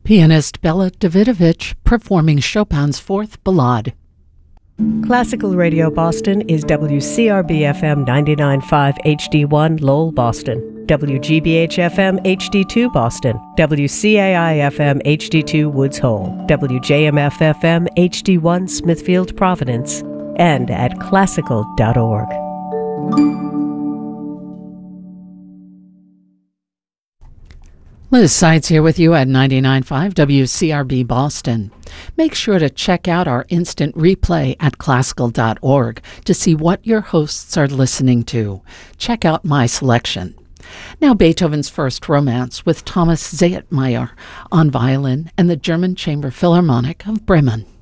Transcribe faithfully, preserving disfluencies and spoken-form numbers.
Pianist Bela Davidovich performing Chopin's Fourth Ballade. Classical Radio Boston is W C R B F M ninety-nine point five H D one Lowell, Boston, W G B H F M H D two Boston, W C A I F M H D two Woods Hole, W J M F F M H D one Smithfield, Providence, and at classical dot org. Liz Seitz here with you at ninety-nine point five W C R B Boston. Make sure to check out our instant replay at classical dot org to see what your hosts are listening to. Check out my selection. Now Beethoven's First Romance with Thomas Zaytmeyer on violin and the German Chamber Philharmonic of Bremen.